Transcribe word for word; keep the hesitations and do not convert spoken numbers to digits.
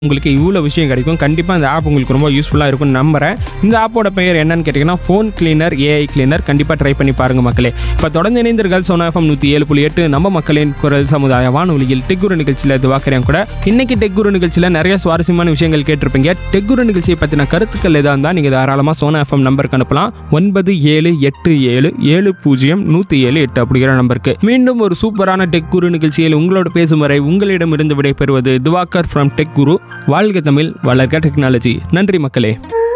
உங்களுக்கு இவ்வளோ விஷயம் கிடைக்கும். கண்டிப்பாக இந்த ஆப் உங்களுக்கு ரொம்ப யூஸ்ஃபுல்லாக இருக்கும்னு நம்புகிறேன். இந்த ஆப்போட பெயர் என்னன்னு கேட்டிங்கன்னா ஃபோன் கிளீனர் ஏஐ கிளீனர். கண்டிப்பாக ட்ரை பண்ணி பாருங்கள் மக்களே. இப்போ தொடர்ந்து இணைந்தீர்கள் சோனா எஃப்எம் நூற்றி ஏழு புள்ளி எட்டு நம்ம மக்களின் குரல் சமுதாய வானொலியில் டெக்குரு நிகழ்ச்சியில் இதுவாக்கிறேன் கூட. இன்னைக்கு டெக்குரு நிகழ்ச்சியில் நிறைய சுவாரஸ்யமான விஷயங்கள் கேட்டிருப்பீங்க. டெக்குரு நிகழ்ச்சியை பற்றின கருத்துக்கள் எதாக இருந்தால் நீங்கள் தாராளமாக சோனா எஃப்எம் நம்பருக்கு அனுப்பலாம். ஒன்பது ஏழு எட்டு ஏழு ஏழு பூஜ்ஜியம் நூற்றி ஏழு எட்டு அப்படிங்கிற நம்பருக்கு. மீண்டும் ஒரு சூப்பரான டெக்குரு நிகழ்ச்சியில் உங்களோட பேசும் வரை உங்களிடமிருந்து விடைபெறுவது திவாகர் ஃப்ரம் டெக்குரு. வாழ்க தமிழ், வளர்க டெக்னாலஜி. நன்றி மக்களே.